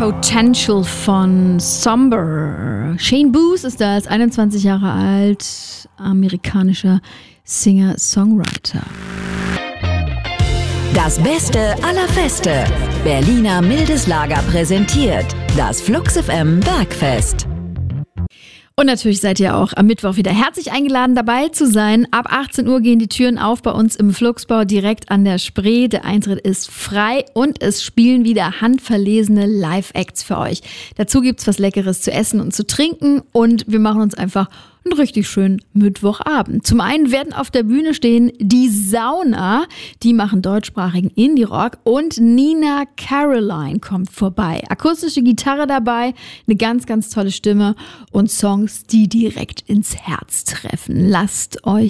Potential von Somber. Shane Booth ist das, 21 Jahre alt, amerikanischer Singer-Songwriter. Das Beste aller Feste. Berliner Mildes Lager präsentiert das Flux FM Bergfest. Und natürlich seid ihr auch am Mittwoch wieder herzlich eingeladen, dabei zu sein. Ab 18 Uhr gehen die Türen auf bei uns im Fluxbau direkt an der Spree. Der Eintritt ist frei und es spielen wieder handverlesene Live-Acts für euch. Dazu gibt's was Leckeres zu essen und zu trinken und wir machen uns einfach einen richtig schönen Mittwochabend. Zum einen werden auf der Bühne stehen die Sauna, die machen deutschsprachigen Indie-Rock und Nina Caroline kommt vorbei. Akustische Gitarre dabei, eine ganz, ganz tolle Stimme und Songs, die direkt ins Herz treffen. Lasst euch